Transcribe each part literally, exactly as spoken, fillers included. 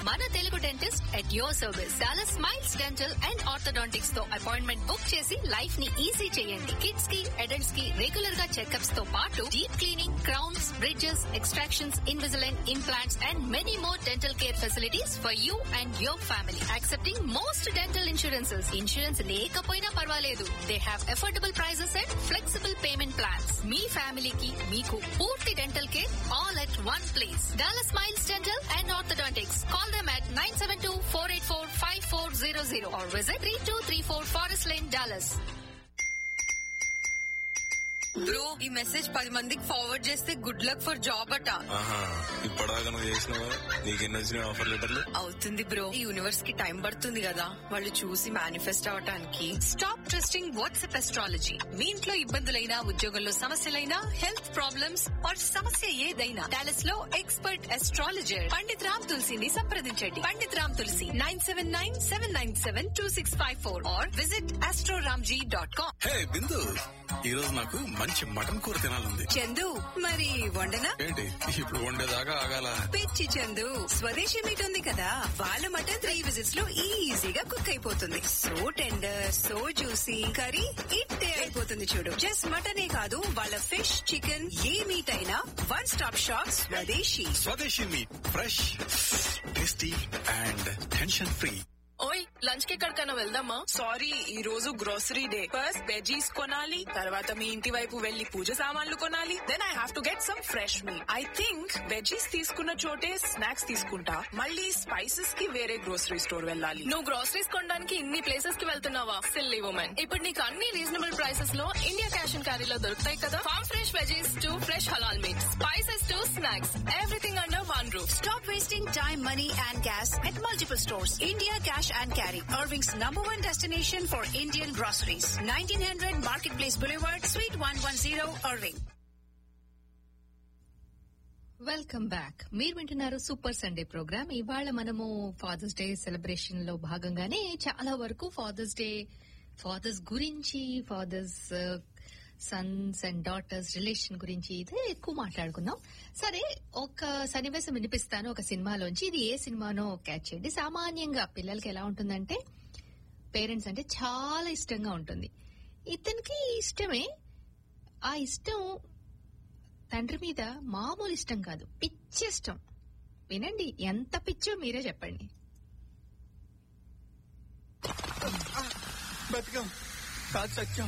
మన Telugu dentist at your service. Dallas smiles dental and orthodontics తో appointment book చేసి life ని ఈజీ చేయండి. కిడ్స్ కి, అడల్ట్స్ కి రెగ్యులర్ గా చెకప్స్ తో పాటు deep cleaning, crowns, bridges, extractions, Invisalign implants and many more dental care facilities for you and your family. Accepting most dental insurances. Insurance lekappoina parvaledu. They have affordable prices and flexible payment plans. Me family ki meeku poorthi dental care all at one place. Dallas Smiles Dental and Orthodontics. Call them at nine seven two, four eight four, five four zero zero or visit three two three four Forest Lane, Dallas. Bro, ఈ message పది మందికి forward చేస్తే good luck for job అట. ఇప్పటిదాకా నువ్వు చేసినావా? నీకెన్ని వచ్చినాయి ఆఫర్ లెటర్లు? అవుతుంది బ్రో, ఈ యూనివర్స్ కి టైం పడుతుంది కదా వాళ్ళు చూసి మేనిఫెస్ట్ అవటానికి. Stop trusting WhatsApp astrology. మీ ఇంట్లో ఇబ్బందులైనా, ఉద్యోగంలో సమస్యలైనా, హెల్త్ ప్రాబ్లమ్స్ ఆర్ సమస్య ఏదైనా డాలస్ లో ఎక్స్పర్ట్ అస్ట్రాలజర్ పండిత్ రామ్ తులసిని సంప్రదించండి. పండిత్ రామ్ తులసి nine seven nine seven nine seven two six five four are visit Astroramji dot com. హే బిందు, ఈ రోజు నాకు మంచి మటన్ కూర తినాలంది. చందు, మరి వండనా? ఏంటి ఇప్పుడు వండేదాకా ఆగాల? పిచ్చి చందు, స్వదేశీ మీట్ ఉంది కదా, వాళ్ళ మటన్ త్రీ విజిట్స్ లో ఈజీగా కుక్ అయిపోతుంది. So tender, so juicy, curry ఇట్టే అయిపోతుంది చూడు. జస్ట్ మటనే కాదు, వాళ్ళ ఫిష్, చికెన్, ఏ మీట్ అయినా వన్ స్టాప్ షాప్ స్వదేశీ. స్వదేశీ meet, fresh, tasty and tension free. ఓయ్, లంచ్ కి ఎక్కడికైనా వెళ్దామా? సారీ, ఈ రోజు గ్రోసరీ డే. ఫస్ట్ వెజీస్ కొనాలి, తర్వాత మీ ఇంటి వైపు వెళ్లి పూజ సామాన్లు కొనాలి, then I have to get some fresh meet. I think veggies తీసుకున్న చోటే స్నాక్స్ తీసుకుంటా, మళ్ళీ స్పైసెస్ కి వేరే గ్రోసరీ స్టోర్ వెళ్ళాలి. నువ్వు గ్రోసరీస్ కొనడానికి ఇన్ని ప్లేసెస్ కి వెళ్తున్నావా? సిల్లీ వుమెన్, ఇప్పుడు నీకు అన్ని రీజనబుల్ ప్రైసెస్ లో ఇండియా క్యాష్ అండ్ క్యారీలో దొరుకుతాయి కదా. Form fresh veggies to fresh halal meet, spices to snacks, everything under one roof. Stop wasting time, money and gas at multiple stores. India Cash and Carry, Irving's number one destination for Indian groceries. nineteen hundred Marketplace Boulevard, Suite one ten, Irving. Welcome back. మీరు వింటున్నారు super Sunday programme. ఇవాళ మనము fathers day celebration లో భాగంగానే చాలా వరకు fathers day, fathers గురించి, fathers Sons and daughters relation గురించి ఇదే ఎక్కువ మాట్లాడుకుందాం. సరే, ఒక సన్నివేశం వినిపిస్తాను ఒక సినిమాలోంచి. ఇది ఏ సినిమానో క్యాచ్ చేయండి. సామాన్యంగా పిల్లలకి ఎలా ఉంటుందంటే, పేరెంట్స్ అంటే చాలా ఇష్టంగా ఉంటుంది. ఇతనికి ఇష్టమే, ఆ ఇష్టం తండ్రి మీద మామూలు ఇష్టం కాదు, పిచ్చి ఇష్టం. వినండి, ఎంత పిచ్చో మీరే చెప్పండి. బతికం కాదు సత్యం.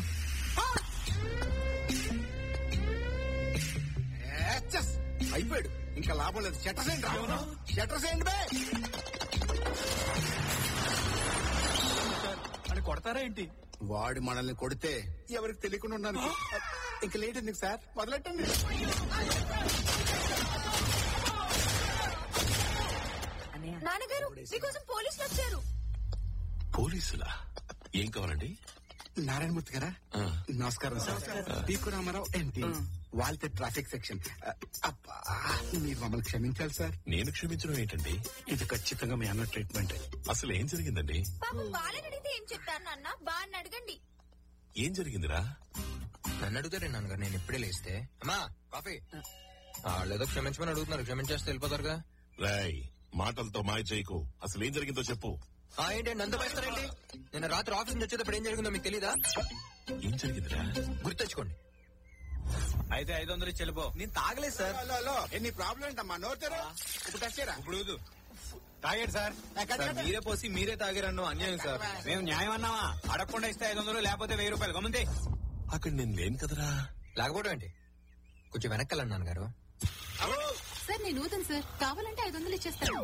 అయిపోయాడు, ఇంకా లాభం లేదు. షట్టర్స్ ఏంటి రా, షట్టర్స్ ఏంటి బే అని కొడతారా ఏంటి? వాడు మనల్ని కొడితే ఎవరికి తెలియకుండా ఉన్నాను. ఇంకా లేట్ ఎందుకు సార్, మొదలెట్టండి. నాన్నగారు, మీకోసం పోలీసులు వచ్చారు. పోలీసులా? ఏం కావాలండి? నారాయణమూర్తి గారా? నమస్కారం సార్. పీకు రామారావు ఎంపీ, వాళ్ళతో ట్రాఫిక్ సెక్షన్. మీరు మమ్మల్ని క్షమించాలి సార్. నేను క్షమించడం ఏంటండి? ఇది ఖచ్చితంగా మీ అన్న ట్రీట్మెంట్. అసలు ఏం జరిగిందండి? వాళ్ళని అడిగితే ఏం చెప్తారు నాన్న, బాగా అడగండి. ఏం జరిగిందిరా? నన్ను అడుగుతారే నాన్నగారు, నేను ఇప్పుడే లేస్తే. అమ్మా కాఫీ. వాళ్ళేదో క్షమించమని అడుగుతున్నారు, క్షమించేస్తే వెళ్ళిపోతారుగా. రాయ్, మాటలతో మాయ చేయకు. అసలు ఏం జరిగిందో చెప్పు. ఏంటండి అంత భయస్తారండి? నిన్న రాత్రి ఆఫీస్ నుంచి వచ్చేటప్పుడు ఏం జరిగిందో మీకు తెలీదా? ఏం జరిగిందిరా? గుర్తెచ్చుకోండి. అయితే ఐదు వందలు ఇచ్చి వెళ్ళిపో. నేను తాగలేదు సార్. ఎన్ని ప్రాబ్లం ఏంటమ్మా, నోతారా? ఇప్పుడు టచ్చేరా? ఇప్పుడు తాగాడు సార్. మీరే పోసి మీరే తాగారన్ను అన్యాయం సార్. మేము న్యాయం అన్నావా? అడగకుండా ఇస్తే ఐదు వందలు, లేకపోతే వెయ్యి రూపాయలు. గమ్మంతే. అక్కడ నేను లేను కదరా. లేకపోవడం ఏంటి, కొంచెం వెనక్కెళ్ళండి నాన్నగారు. సార్, నేను ఊదను సార్, కావాలంటే ఐదు వందలు ఇచ్చేస్తాను.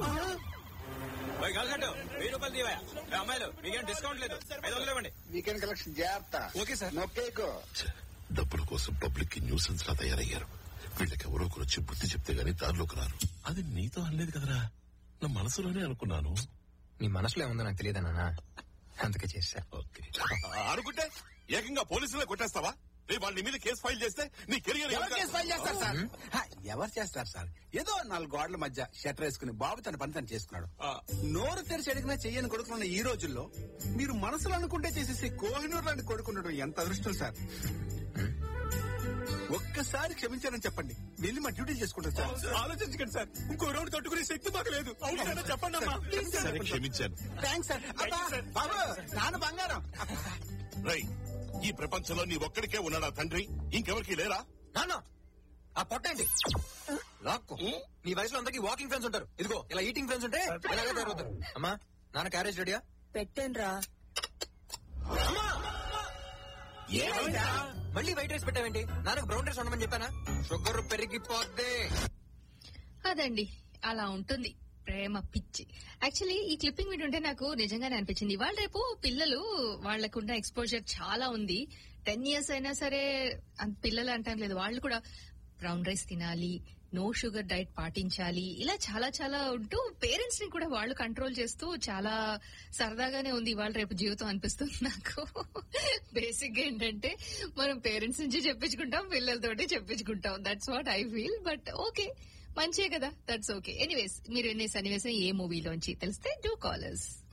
వెయ్యి రూపాయలు తీవా. అమ్మాయిలు మీకేం డిస్కౌంట్ లేదు, ఐదు వందలు ఇవ్వండి. వీకెండ్ కలెక్షన్ జాగ్రత్త. Okay sir. నొక్కేకు. డబ్బుల కోసం పబ్లిక్ కి న్యూసెన్స్ లా తయారయ్యారు. వీళ్ళకి ఎవరో ఒకరు వచ్చి బుద్ధి చెప్తే గానీ దారిలోకి రారు. అది నీతో అనలేదు కదరా, నా మనసులోనే అనుకున్నాను. నీ మనసులో ఏముందో నాకు తెలియదా నాన్న, అందుకే చేశా. ఓకే అనుకుంటే ఏకంగా పోలీసులే కొట్టేస్తావా? వాళ్ళ మీద కేసు ఫైల్ చేస్తే నీ కెరియర్ ఎవరు కేసు ఫైల్ చేస్తారు సార్? ఎవరు చేస్తారు సార్? ఏదో నాలుగు గోడల మధ్య షట్టర్ వేసుకుని బాబు తన పని తను చేసుకున్నాడు. నోరు తెరిచి అడిగినా చెయ్యని కొడుకున్న ఈ రోజుల్లో మీరు మనసులో అనుకుంటే చేసేసి కోహినూర్ లాంటి కొడుకున్నాడు. ఎంత అదృష్టం సార్. ఒక్కసారి క్షమించారని చెప్పండి, వెళ్ళి మా డ్యూటీ చేసుకుంటాం సార్. ఆలోచించకండి సార్, ఇంకో రౌండ్ తట్టుకునే శక్తి మాకు లేదు. అవును చెప్పండి అమ్మా. సరే క్షమించాను. Thanks sir. అబ్బా, బాబు నాన్న బంగారం. రై, ఈ ప్రపంచంలో నీ ఒక్కడికే ఉన్నాడా తండ్రి? ఇంకెవరికి లేరా? నాన్న ఆ పొట్టండి లాక్కు. నీ వయసులో అందరికి వాకింగ్ ఫ్రెండ్స్ ఉంటారు, ఇదిగో ఇలా ఈటింగ్ ఫ్రెండ్స్ ఉంటే ఇలాగే తయారవుతారు. అమ్మా నాన్న క్యారేజ్ రెడీయా? పెట్టేన్రా. మళ్ళీ వైట్ రైస్ పెట్టావేంటి? నాన్నకు బ్రౌన్ రైస్ ఉండమని చెప్పానా? షుగర్ పెరిగిపోద్ది. అదండి అలా ఉంటుంది ప్రేమ పిచ్చి. యాక్చువల్లీ ఈ క్లిప్పింగ్ వింటుంటే నాకు నిజంగానే అనిపించింది, ఇవాళ రేపు పిల్లలు వాళ్ళకున్న ఎక్స్పోజర్ చాలా ఉంది. టెన్ ఇయర్స్ అయినా సరే పిల్లలు అంటాం లేదు, వాళ్ళు కూడా బ్రౌన్ రైస్ తినాలి, నో షుగర్ డైట్ పాటించాలి, ఇలా చాలా చాలా ఉంటూ పేరెంట్స్ ని కూడా వాళ్ళు కంట్రోల్ చేస్తూ చాలా సరదాగానే ఉంది ఇవాళ రేపు జీవితం అనిపిస్తుంది నాకు. బేసిక్ గా ఏంటంటే మనం పేరెంట్స్ నుంచి చెప్పించుకుంటాం, పిల్లలతోటి చెప్పించుకుంటాం. That's what I feel. But okay, మంచిదే కదా, దట్స్ ఓకే. ఎనీవేస్, మీరు ఎన్ని సన్నివేశం ఏ మూవీలోంచి తెలిస్తే డూ కాలర్స్.